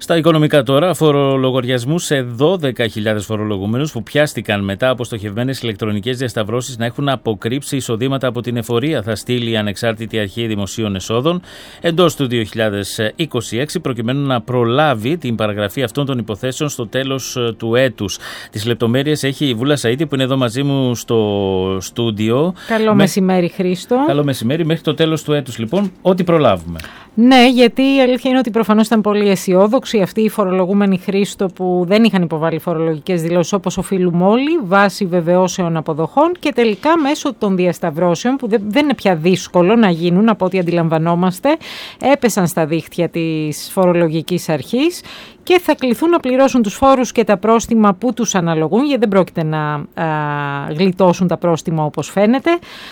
Στα οικονομικά τώρα, φορολογοριασμού σε 12.000 φορολογούμενους που πιάστηκαν μετά από στοχευμένες ηλεκτρονικές διασταυρώσεις να έχουν αποκρύψει εισοδήματα από την εφορία, θα στείλει η Ανεξάρτητη Αρχή Δημοσίων Εσόδων εντός του 2026, προκειμένου να προλάβει την παραγραφή αυτών των υποθέσεων στο τέλος του έτους. Τις λεπτομέρειες έχει η Βούλα Σαΐτη, που είναι εδώ μαζί μου στο στούντιο. Καλό μεσημέρι, Χρήστο. Καλό μεσημέρι, μέχρι το τέλος του έτους λοιπόν, ό,τι προλάβουμε. Ναι, γιατί η αλήθεια είναι ότι προφανώς ήταν πολύ αισιόδοξοι αυτοί οι φορολογούμενοι, Χρήστο, που δεν είχαν υποβάλει φορολογικές δηλώσεις όπως οφείλουμε όλοι, βάσει βεβαιώσεων αποδοχών, και τελικά μέσω των διασταυρώσεων, που δεν είναι πια δύσκολο να γίνουν από ό,τι αντιλαμβανόμαστε, έπεσαν στα δίχτυα της φορολογικής αρχής και θα κληθούν να πληρώσουν τους φόρους και τα πρόστιμα που τους αναλογούν, γιατί δεν πρόκειται να γλιτώσουν τα πρόστιμα όπως φαίνεται.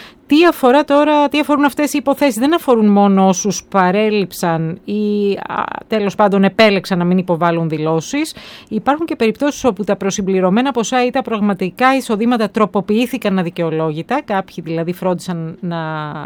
Τι αφορούν αυτές οι υποθέσεις? Δεν αφορούν μόνο όσους παρέλειψαν ή τέλος πάντων επέλεξαν να μην υποβάλουν δηλώσεις. Υπάρχουν και περιπτώσεις όπου τα προσυμπληρωμένα ποσά ή τα πραγματικά εισοδήματα τροποποιήθηκαν αδικαιολόγητα. Κάποιοι δηλαδή φρόντισαν να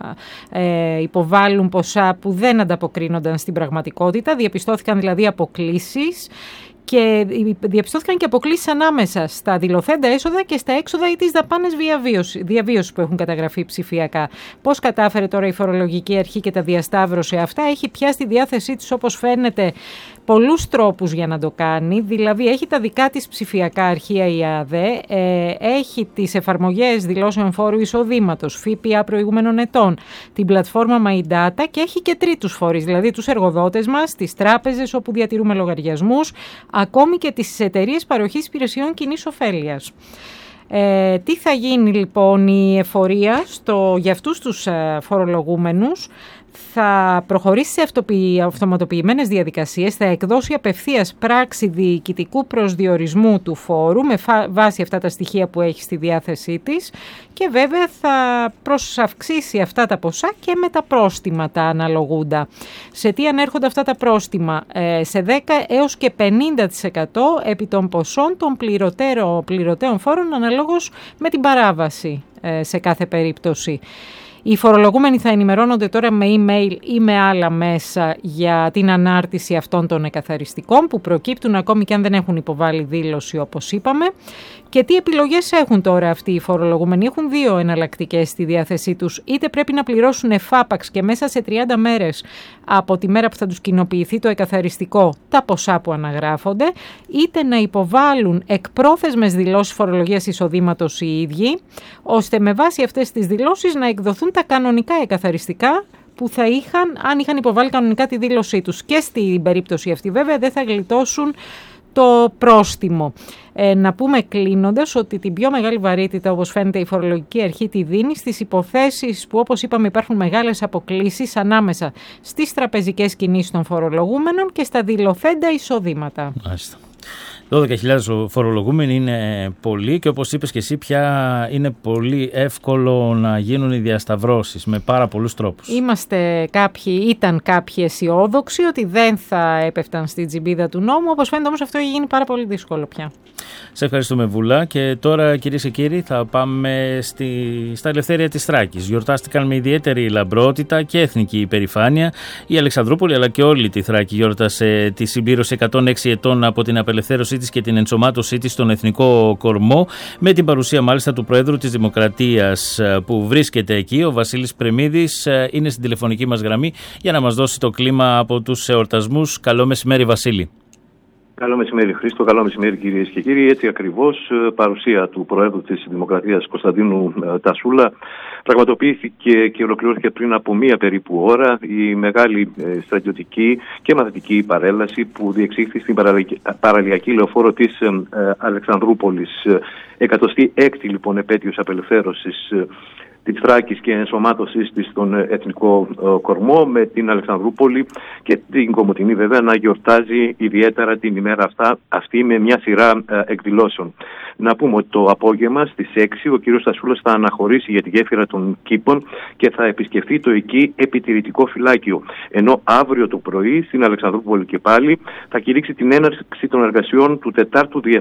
υποβάλουν ποσά που δεν ανταποκρίνονταν στην πραγματικότητα. Διαπιστώθηκαν δηλαδή αποκλίσεις. Και διαπιστώθηκαν και αποκλίσεις ανάμεσα στα δηλωθέντα έσοδα και στα έξοδα ή τις δαπάνες διαβίωσης που έχουν καταγραφεί ψηφιακά. Πώς κατάφερε τώρα η φορολογική αρχή και τα διασταύρωσε αυτά? Έχει πια στη διάθεσή της, όπως φαίνεται, πολλούς τρόπους για να το κάνει. Δηλαδή έχει τα δικά της ψηφιακά αρχεία η ΑΔΕ, έχει τις εφαρμογές δηλώσεων φόρου εισοδήματος, ΦΠΑ προηγούμενων ετών, την πλατφόρμα My Data, και έχει και τρίτους φορείς, δηλαδή τους εργοδότες μας, τις τράπεζες όπου διατηρούμε λογαριασμούς, ακόμη και τις εταιρείες παροχής υπηρεσιών κοινής ωφέλειας. Τι θα γίνει λοιπόν η εφορία για αυτούς τους φορολογούμενους? Θα προχωρήσει σε αυτοματοποιημένες διαδικασίες, θα εκδώσει απευθείας πράξη διοικητικού προσδιορισμού του φόρου με βάση αυτά τα στοιχεία που έχει στη διάθεσή της, και βέβαια θα προσαυξήσει αυτά τα ποσά και με τα πρόστιμα τα αναλογούντα. Σε τι ανέρχονται αυτά τα πρόστιμα? Σε 10 έως και 50% επί των ποσών των πληρωτέων φόρων, αναλόγως με την παράβαση σε κάθε περίπτωση. Οι φορολογούμενοι θα ενημερώνονται τώρα με email ή με άλλα μέσα για την ανάρτηση αυτών των εκαθαριστικών που προκύπτουν ακόμη και αν δεν έχουν υποβάλει δήλωση, όπως είπαμε. Και τι επιλογές έχουν τώρα αυτοί οι φορολογούμενοι? Έχουν δύο εναλλακτικές στη διάθεσή τους. Είτε πρέπει να πληρώσουν εφάπαξ και μέσα σε 30 μέρες από τη μέρα που θα τους κοινοποιηθεί το εκαθαριστικό τα ποσά που αναγράφονται, είτε να υποβάλουν εκπρόθεσμες δηλώσεις φορολογίας εισοδήματος οι ίδιοι, ώστε με βάση αυτές τις δηλώσεις να εκδοθούν τα κανονικά εκαθαριστικά που θα αν είχαν υποβάλει κανονικά τη δήλωσή τους. Και στην περίπτωση αυτή βέβαια δεν θα γλιτώσουν το πρόστιμο. Να πούμε κλείνοντας ότι την πιο μεγάλη βαρύτητα, όπως φαίνεται, η φορολογική αρχή τη δίνει στις υποθέσεις που, όπως είπαμε, υπάρχουν μεγάλες αποκλίσεις ανάμεσα στις τραπεζικές κινήσεις των φορολογούμενων και στα δηλωθέντα εισοδήματα. Μάλιστα. 12.000 φορολογούμενοι είναι πολλοί και, όπως είπες και εσύ, πια είναι πολύ εύκολο να γίνουν οι διασταυρώσεις με πάρα πολλούς τρόπους. Ήταν κάποιοι αισιόδοξοι ότι δεν θα έπεφταν στη τζιμπίδα του νόμου, όπως φαίνεται όμως αυτό έχει γίνει πάρα πολύ δύσκολο πια. Σε ευχαριστούμε, Βούλα. Και τώρα, κυρίες και κύριοι, θα πάμε στα ελευθέρια της Θράκης. Γιορτάστηκαν με ιδιαίτερη λαμπρότητα και εθνική υπερηφάνεια. Η Αλεξανδρούπολη αλλά και όλη τη Θράκη γιόρτασε τη συμπλήρωση 106 ετών από την απελευθέρωσή της και την ενσωμάτωσή της στον εθνικό κορμό, με την παρουσία μάλιστα του Προέδρου της Δημοκρατίας που βρίσκεται εκεί. Ο Βασίλης Πρεμίδης είναι στην τηλεφωνική μας γραμμή για να μας δώσει το κλίμα από τους εορτασμούς. Καλό μεσημέρι, Βασίλη. Καλό μεσημέρι, Χρήστο. Καλό μεσημέρι, κυρίες και κύριοι. Έτσι ακριβώς, παρουσία του Προέδρου της Δημοκρατίας Κωνσταντίνου Τασούλα πραγματοποιήθηκε και ολοκληρώθηκε πριν από μία περίπου ώρα η μεγάλη στρατιωτική και μαθητική παρέλαση που διεξήχθη στην παραλιακή λεωφόρο της Αλεξανδρούπολης. 106η λοιπόν επέτειος απελευθέρωσης της Θράκης και ενσωμάτωσής της στον εθνικό κορμό, με την Αλεξανδρούπολη και την Κομοτηνή βέβαια να γιορτάζει ιδιαίτερα την ημέρα αυτή με μια σειρά εκδηλώσεων. Να πούμε ότι το απόγευμα στις 6 ο κ. Τασούλας θα αναχωρήσει για τη γέφυρα των Κήπων και θα επισκεφθεί το εκεί επιτηρητικό φυλάκιο. Ενώ αύριο το πρωί στην Αλεξανδρούπολη και πάλι θα κηρύξει την έναρξη των εργασιών του 4ου